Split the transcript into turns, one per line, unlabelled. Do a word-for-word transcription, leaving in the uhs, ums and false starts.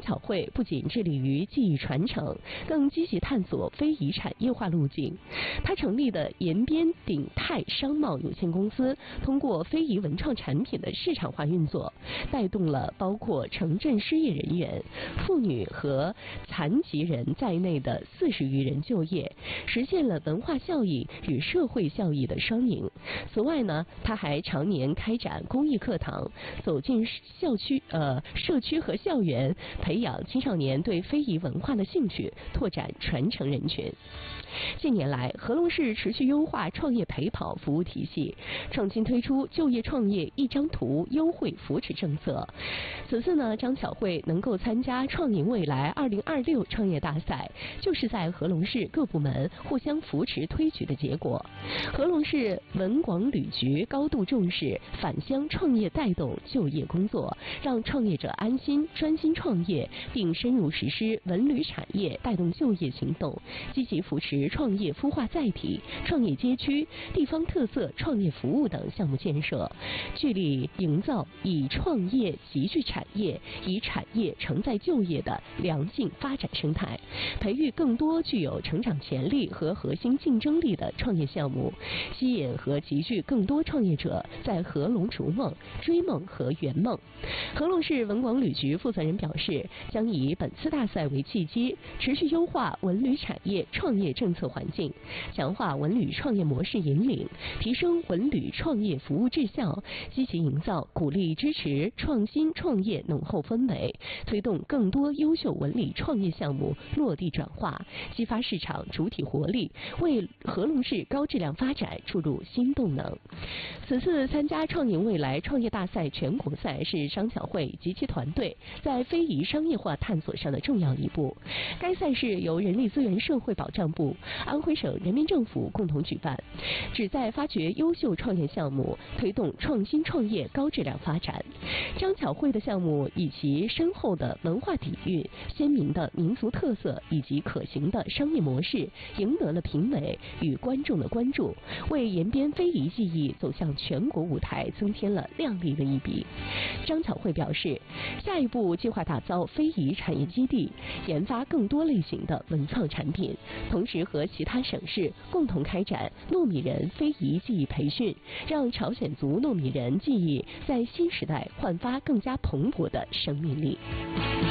巧会不仅致力于技艺传承，更积极探索非遗产业化路径。他成立的延边鼎泰商贸有限公司，通过非遗文创产品的市场化运作，带动了包括城镇失业人员、妇女和残疾人在内的四十余人就业，实现了文化效益与社会效益的双赢。此外呢，他还常年开展公益课堂，走进校区、呃社区和校园，培养青少年对非遗文化的兴趣，拓展传承人群。近年来，合隆市持续优化创业陪跑服务体系，创新推出就业创业一张图优惠扶持政策。此次呢，张巧慧能够参加创赢未来二零二六创业大赛，就是在合隆市各部门互相扶持推举的结果。合隆市文广旅局高度重视返乡创业带动就业工作，让创业者安心专心创业，并深入实施文旅产业带动就业行动，积极扶持创业孵化载体、创业街区、地方特色创业服务等项目建设，致力营造以创业集聚产业、以产业承载就业的良性发展生态，培育更多具有成长潜力和核心竞争力的创业项目，吸引和集聚更多创业者在合隆逐梦、追梦和圆梦。合隆市文广旅局负责人表示，将以本次大赛为契机，持续优化文旅产业创业政策环境，强化文旅创业模式引领，提升文旅创业服务质效，积极营造鼓励支持创新创业浓厚氛围，推动更多优秀文旅创业项目落地转化，激发市场主体活力，为合隆市高质量发展注入新动能。此次参加创赢未来创业大赛全国赛是张巧慧及其团队在非遗商业化探索上的重要一步。该赛事由人力资源社会保障部、安徽省人民政府共同举办，旨在发掘优秀创业项目，推动创新创业高质量发展。张巧慧的项目以其深厚的文化底蕴、鲜明的民族特色以及可行的商业模式，赢得了评委与观众的关注，为延边非遗技艺走向全国舞台增添了亮丽的一笔。张巧慧表示，下一步计划打造非遗产业基地，研发更多类型的文创产品，同时和其他省市共同开展糯米人非遗技艺培训，让朝鲜族糯米人技艺在新时代焕发更加蓬勃的生命力。